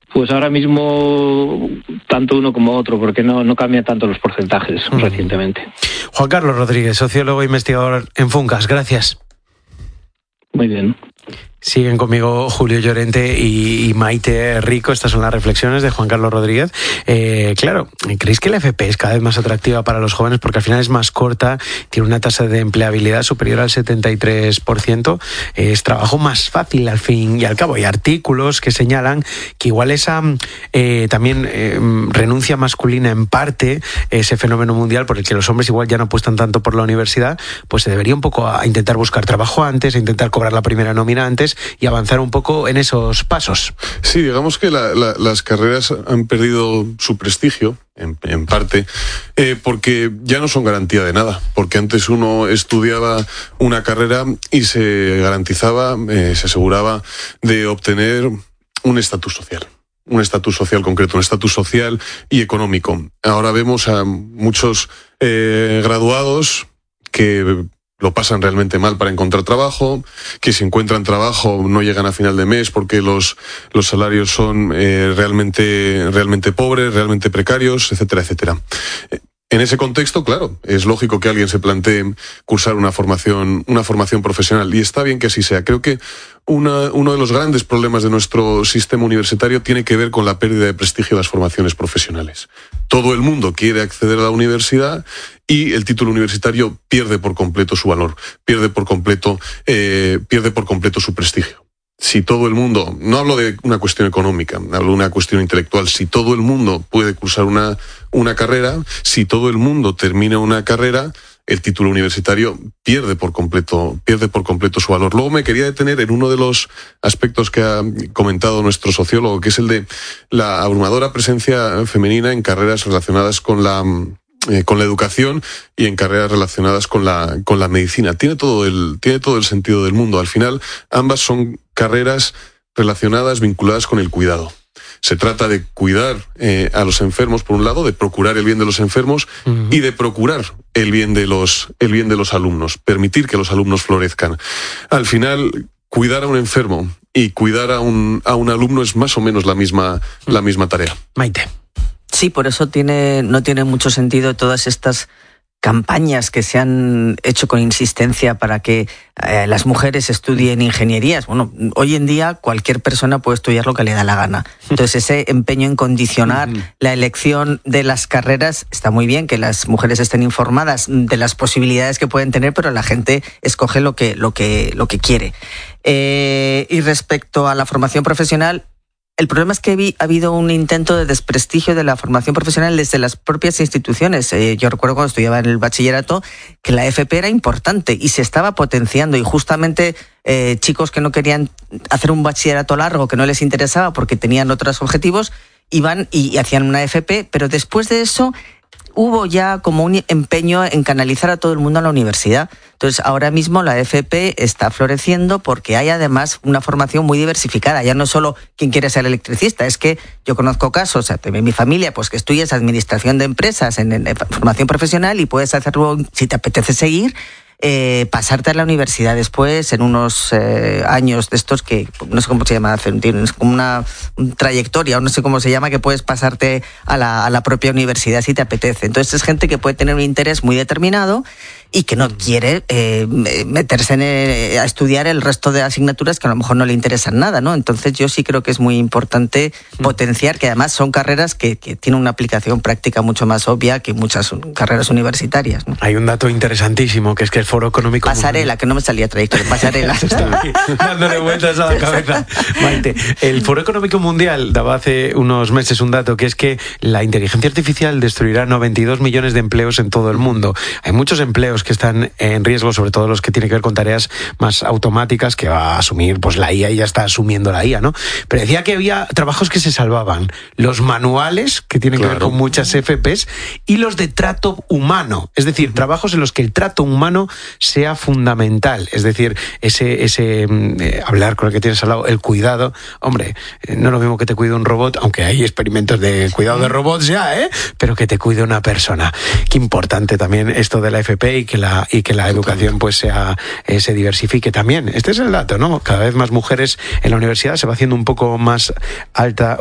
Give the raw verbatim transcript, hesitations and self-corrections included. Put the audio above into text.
Pues ahora mismo tanto uno como otro, porque no, no cambian tanto los porcentajes mm. recientemente. Juan Carlos Rodríguez, sociólogo e investigador en Funcas, gracias. Muy bien. Siguen conmigo Julio Llorente y, y Maite Rico. Estas son las reflexiones de Juan Carlos Rodríguez. Eh, claro, ¿creéis que la F P es cada vez más atractiva para los jóvenes? Porque al final es más corta, tiene una tasa de empleabilidad superior al setenta y tres por ciento. Eh, es trabajo más fácil al fin y al cabo. Hay artículos que señalan que igual esa eh, también eh, renuncia masculina en parte, ese fenómeno mundial por el que los hombres igual ya no apuestan tanto por la universidad, pues se debería un poco a intentar buscar trabajo antes, a intentar cobrar la primera nómina antes y avanzar un poco en esos pasos. Sí, digamos que la, la, las carreras han perdido su prestigio, en, en parte, eh, porque ya no son garantía de nada, porque antes uno estudiaba una carrera y se garantizaba, eh, se aseguraba de obtener un estatus social. un estatus social concreto, un estatus social y económico. Ahora vemos a muchos eh, graduados que lo pasan realmente mal para encontrar trabajo, que si encuentran trabajo no llegan a final de mes porque los, los salarios son eh, realmente, realmente pobres, realmente precarios, etcétera, etcétera. En ese contexto, claro, es lógico que alguien se plantee cursar una formación, una formación profesional, y está bien que así sea. Creo que una, uno de los grandes problemas de nuestro sistema universitario tiene que ver con la pérdida de prestigio de las formaciones profesionales. Todo el mundo quiere acceder a la universidad y el título universitario pierde por completo su valor, pierde por completo, eh, pierde por completo su prestigio. Si todo el mundo, no hablo de una cuestión económica, hablo de una cuestión intelectual, si todo el mundo puede cursar una, una carrera, si todo el mundo termina una carrera, el título universitario pierde por completo, pierde por completo su valor. Luego me quería detener en uno de los aspectos que ha comentado nuestro sociólogo, que es el de la abrumadora presencia femenina en carreras relacionadas con la... Eh, con la educación y en carreras relacionadas con la con la medicina. Tiene todo el tiene todo el sentido del mundo. Al final, ambas son carreras relacionadas, vinculadas con el cuidado. Se trata de cuidar eh, a los enfermos, por un lado, de procurar el bien de los enfermos uh-huh. y de procurar el bien de los el bien de los alumnos, permitir que los alumnos florezcan. Al final, cuidar a un enfermo y cuidar a un a un alumno es más o menos la misma la misma tarea. Maite. Sí, por eso tiene, no tiene mucho sentido todas estas campañas que se han hecho con insistencia para que eh, las mujeres estudien ingenierías. Bueno, hoy en día cualquier persona puede estudiar lo que le da la gana. Entonces ese empeño en condicionar uh-huh. la elección de las carreras, está muy bien que las mujeres estén informadas de las posibilidades que pueden tener, pero la gente escoge lo que, lo que, lo que quiere. Eh, y respecto a la formación profesional, el problema es que vi, ha habido un intento de desprestigio de la formación profesional desde las propias instituciones. Eh, yo recuerdo cuando estudiaba en el bachillerato que la F P era importante y se estaba potenciando, y justamente eh, chicos que no querían hacer un bachillerato largo, que no les interesaba porque tenían otros objetivos, iban y, y hacían una F P, pero después de eso hubo ya como un empeño en canalizar a todo el mundo a la universidad. Entonces, ahora mismo la F P está floreciendo porque hay además una formación muy diversificada. Ya no solo quien quiere ser electricista, es que yo conozco casos, o sea, en mi familia, pues que estudias administración de empresas en, en formación profesional y puedes hacerlo, si te apetece seguir, Eh, pasarte a la universidad después en unos eh, años de estos que no sé cómo se llama, es como una, una trayectoria o no sé cómo se llama, que puedes pasarte a la, a la propia universidad si te apetece. Entonces es gente que puede tener un interés muy determinado y que no quiere eh, meterse en, eh, a estudiar el resto de asignaturas que a lo mejor no le interesan nada, ¿no? Entonces yo sí creo que es muy importante potenciar, que además son carreras que, que tienen una aplicación práctica mucho más obvia que muchas carreras universitarias, ¿no? Hay un dato interesantísimo, que es que el Foro Económico Pasarela, Mundial... que no me salía trayectoria, pasarela. Dándole vueltas a la cabeza. Maite, el Foro Económico Mundial daba hace unos meses un dato, que es que la inteligencia artificial destruirá noventa y dos millones de empleos en todo el mundo. Hay muchos empleos que están en riesgo, sobre todo los que tienen que ver con tareas más automáticas que va a asumir pues la I A, y ya está asumiendo la I A, ¿no? Pero decía que había trabajos que se salvaban, los manuales, que tienen claro. que ver con muchas F Pes, y los de trato humano, es decir, trabajos en los que el trato humano sea fundamental, es decir, ese, ese eh, hablar con el que tienes al lado, el cuidado. Hombre, eh, no es lo mismo que te cuide un robot, aunque hay experimentos de cuidado de robots ya, ¿eh? Pero que te cuide una persona. Qué importante también esto de la F P y que la, y que la educación pues sea, eh, se diversifique también. Este es el dato, ¿no? Cada vez más mujeres en la universidad, se va haciendo un poco más alta